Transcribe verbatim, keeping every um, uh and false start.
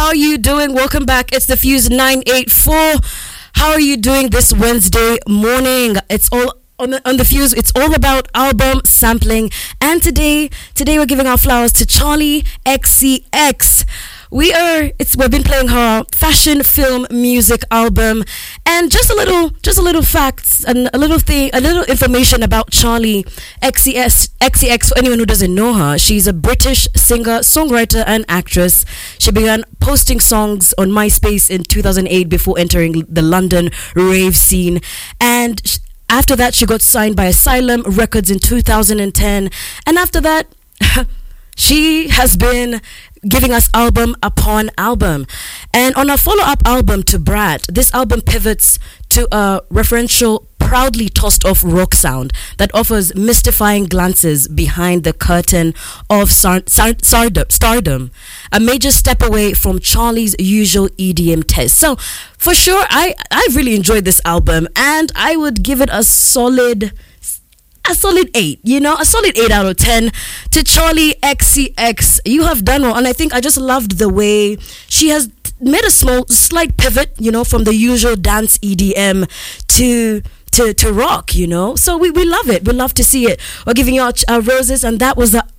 How are you doing? Welcome back. It's the Fuse nine eight four. How are you doing this Wednesday morning? It's all on the, on the Fuse. It's all about album sampling. And today, today we're giving our flowers to Charli X C X. We are, it's, we've been playing her fashion film music album, and just a little, just a little facts and a little thing, a little information about Charli X C X for anyone who doesn't know her. She's a British singer, songwriter, and actress. She began posting songs on MySpace in two thousand eight before entering the London rave scene, and sh- after that she got signed by Asylum Records in two thousand ten, and after that she has been giving us album upon album. And on our follow-up album to Brat, this album pivots to a referential, proudly tossed off rock sound that offers mystifying glances behind the curtain of sar- sar- sardom, stardom, a major step away from Charli's usual E D M test. So for sure, I, I really enjoyed this album, and I would give it a solid A solid eight, you know, a solid eight out of ten to Charli X C X. You have done well, and I think I just loved the way she has made a small, slight pivot, you know, from the usual dance E D M to to to rock, you know. So we, we love it. We love to see it. We're giving you our, our roses, and that was the